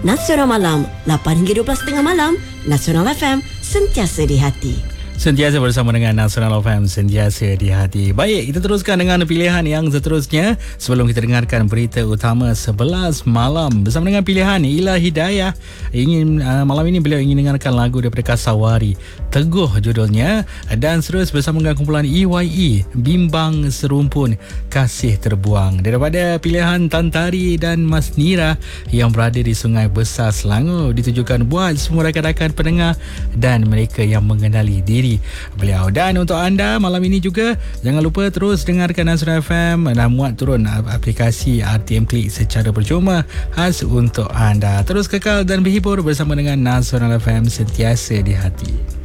Nasional Malam 8 hingga 12.30 malam. Nasional FM, sentiasa di hati. Sentiasa bersama dengan Nasional FM, sentiasa di hati. Baik, kita teruskan dengan pilihan yang seterusnya sebelum kita dengarkan berita utama 11 malam. Bersama dengan pilihan Ila Hidayah. Malam ini beliau ingin dengarkan lagu daripada Kasawari, Teguh judulnya. Dan terus bersama dengan kumpulan EYE, Bimbang Serumpun Kasih Terbuang. Daripada pilihan Tantari dan Mas Nira yang berada di Sungai Besar Selangor, ditujukan buat semua rakan-rakan pendengar dan mereka yang mengenali diri beliau. Dan untuk anda malam ini juga, jangan lupa terus dengarkan Nasional FM dan muat turun aplikasi RTM Klik secara percuma khas untuk anda. Terus kekal dan berhibur bersama dengan Nasional FM, sentiasa di hati.